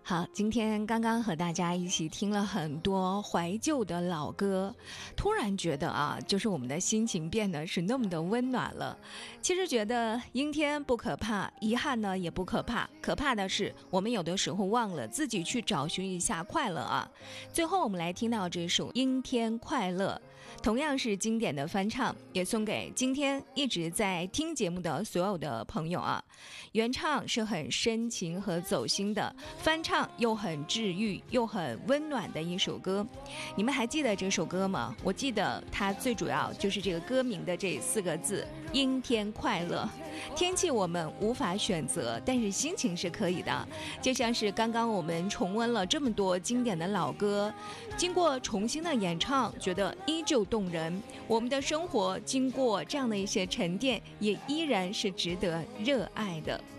好，今天刚刚和大家一起听了很多怀旧的老歌，突然觉得啊，就是我们的心情变得是那么的温暖了。其实觉得阴天不可怕，遗憾呢也不可怕，可怕的是我们有的时候忘了自己去找寻一下快乐啊。最后我们来听到这首《阴天快乐》，同样是经典的翻唱，也送给今天一直在听节目的所有的朋友啊。原唱是很深情和走心的，翻唱又很治愈又很温暖的一首歌。你们还记得这首歌吗？我记得它最主要就是这个歌名的这4个字，阴天快乐。天气我们无法选择，但是心情是可以的。就像是刚刚我们重温了这么多经典的老歌，经过重新的演唱，觉得依旧动人。我们的生活经过这样的一些沉淀，也依然是值得热爱的。